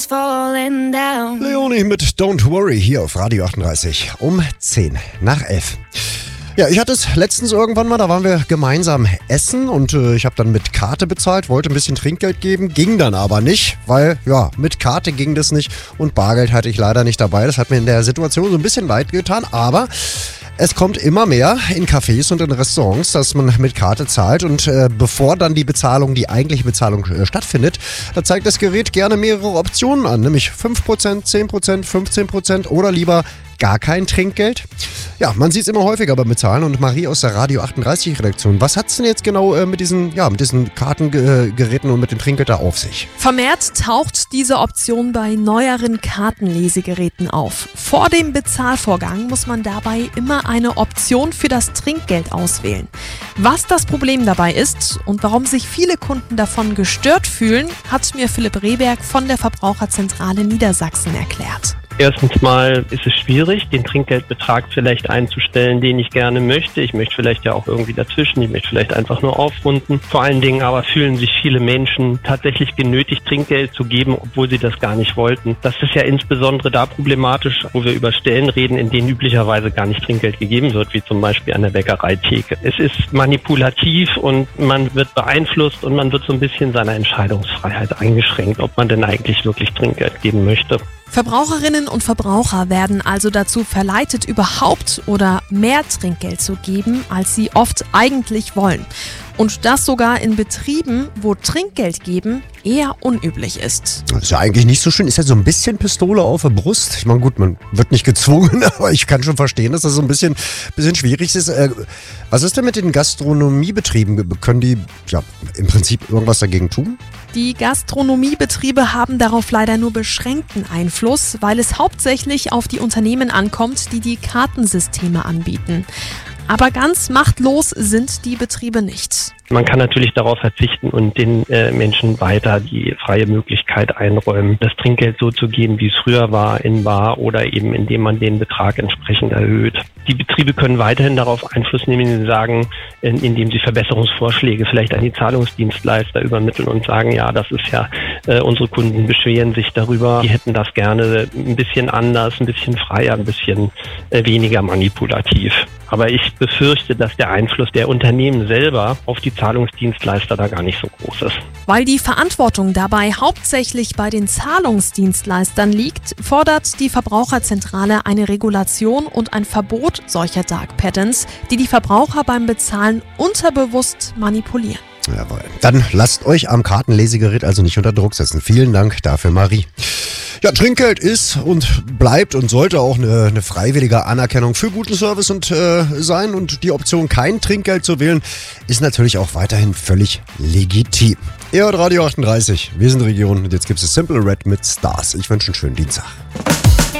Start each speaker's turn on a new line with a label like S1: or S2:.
S1: Leonie mit Don't Worry hier auf Radio 38 um 10 nach 11. Ja, ich hatte es letztens irgendwann mal, da waren wir gemeinsam essen und ich habe dann mit Karte bezahlt, wollte ein bisschen Trinkgeld geben, ging dann aber nicht, weil ja, mit Karte ging das nicht und Bargeld hatte ich leider nicht dabei. Das hat mir in der Situation so ein bisschen leid getan, aber es kommt immer mehr in Cafés und in Restaurants, dass man mit Karte zahlt und bevor dann die eigentliche Bezahlung stattfindet, da zeigt das Gerät gerne mehrere Optionen an, nämlich 5%, 10%, 15% oder lieber gar kein Trinkgeld. Ja, man sieht es immer häufiger beim Bezahlen und Marie aus der Radio 38 Redaktion, was hat es denn jetzt genau mit diesen Kartengeräten und mit dem Trinkgeld da auf sich?
S2: Vermehrt taucht diese Option bei neueren Kartenlesegeräten auf. Vor dem Bezahlvorgang muss man dabei immer eine Option für das Trinkgeld auswählen. Was das Problem dabei ist und warum sich viele Kunden davon gestört fühlen, hat mir Philipp Rehberg von der Verbraucherzentrale Niedersachsen erklärt.
S3: Erstens mal ist es schwierig, den Trinkgeldbetrag vielleicht einzustellen, den ich gerne möchte. Ich möchte vielleicht ja auch irgendwie dazwischen, ich möchte vielleicht einfach nur aufrunden. Vor allen Dingen aber fühlen sich viele Menschen tatsächlich genötigt, Trinkgeld zu geben, obwohl sie das gar nicht wollten. Das ist ja insbesondere da problematisch, wo wir über Stellen reden, in denen üblicherweise gar nicht Trinkgeld gegeben wird, wie zum Beispiel an der Bäckereitheke. Es ist manipulativ und man wird beeinflusst und man wird so ein bisschen seiner Entscheidungsfreiheit eingeschränkt, ob man denn eigentlich wirklich Trinkgeld geben möchte.
S2: Verbraucherinnen und Verbraucher werden also dazu verleitet, überhaupt oder mehr Trinkgeld zu geben, als sie oft eigentlich wollen. Und das sogar in Betrieben, wo Trinkgeld geben eher unüblich ist.
S1: Das ist ja eigentlich nicht so schön. Ist ja so ein bisschen Pistole auf der Brust. Ich meine, gut, man wird nicht gezwungen, aber ich kann schon verstehen, dass das so ein bisschen schwierig ist. Was ist denn mit den Gastronomiebetrieben? Können die ja im Prinzip irgendwas dagegen tun?
S2: Die Gastronomiebetriebe haben darauf leider nur beschränkten Einfluss, weil es hauptsächlich auf die Unternehmen ankommt, die die Kartensysteme anbieten. Aber ganz machtlos sind die Betriebe nicht.
S3: Man kann natürlich darauf verzichten und den Menschen weiter die freie Möglichkeit einräumen, das Trinkgeld so zu geben, wie es früher war, in bar oder eben indem man den Betrag entsprechend erhöht. Die Betriebe können weiterhin darauf Einfluss nehmen, indem sie sagen, indem sie Verbesserungsvorschläge vielleicht an die Zahlungsdienstleister übermitteln und sagen, ja, das ist ja, unsere Kunden beschweren sich darüber, die hätten das gerne ein bisschen anders, ein bisschen freier, ein bisschen weniger manipulativ. Aber ich befürchte, dass der Einfluss der Unternehmen selber auf die Zahlungsdienstleister da gar nicht so groß ist.
S2: Weil die Verantwortung dabei hauptsächlich bei den Zahlungsdienstleistern liegt, fordert die Verbraucherzentrale eine Regulation und ein Verbot solcher Dark Patterns, die die Verbraucher beim Bezahlen unterbewusst manipulieren.
S1: Jawohl. Dann lasst euch am Kartenlesegerät also nicht unter Druck setzen. Vielen Dank dafür, Marie. Ja, Trinkgeld ist und bleibt und sollte auch eine freiwillige Anerkennung für guten Service sein. Und die Option, kein Trinkgeld zu wählen, ist natürlich auch weiterhin völlig legitim. Ihr hört Radio 38, wir sind Region und jetzt gibt es Simple Red mit Stars. Ich wünsche einen schönen Dienstag.